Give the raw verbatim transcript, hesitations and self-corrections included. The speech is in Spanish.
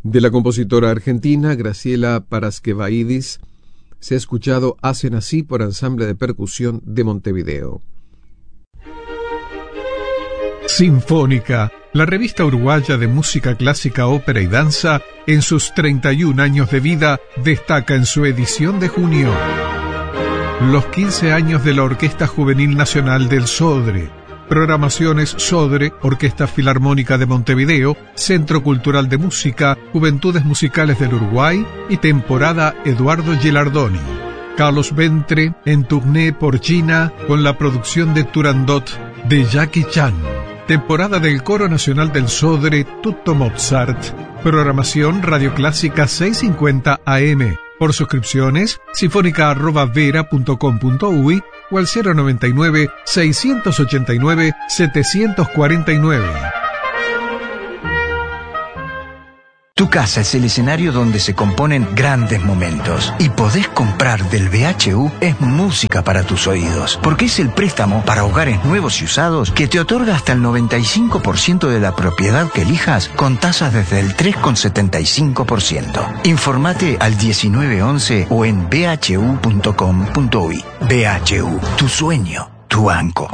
De la compositora argentina Graciela Paraskevaidis se ha escuchado Hacen Así por Ensamble de Percusión de Montevideo. Sinfónica, la revista uruguaya de música clásica, ópera y danza, en sus treinta y un años de vida, destaca en su edición de junio los quince años de la Orquesta Juvenil Nacional del Sodre. Programaciones Sodre, Orquesta Filarmónica de Montevideo, Centro Cultural de Música, Juventudes Musicales del Uruguay y temporada Eduardo Gilardoni. Carlos Ventre en tournée por China con la producción de Turandot de Jackie Chan. Temporada del Coro Nacional del Sodre, Tutto Mozart. Programación Radio Clásica seiscientos cincuenta A M. Por suscripciones, sinfónica arroba vera punto com punto uy o al cero noventa y nueve, seiscientos ochenta y nueve, setecientos cuarenta y nueve. Tu casa es el escenario donde se componen grandes momentos. Y podés comprar del B H U es música para tus oídos, porque es el préstamo para hogares nuevos y usados que te otorga hasta el noventa y cinco por ciento de la propiedad que elijas con tasas desde el tres coma setenta y cinco por ciento. Informate al diecinueve once o en b h u punto com punto uy. B H U, tu sueño, tu banco.